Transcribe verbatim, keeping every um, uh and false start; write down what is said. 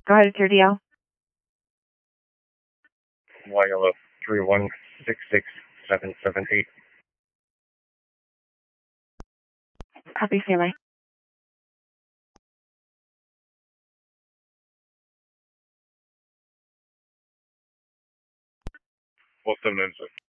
Go ahead, it's your D L. Y L O three one six six seven seven eight. Copy, family. Four seven nine six.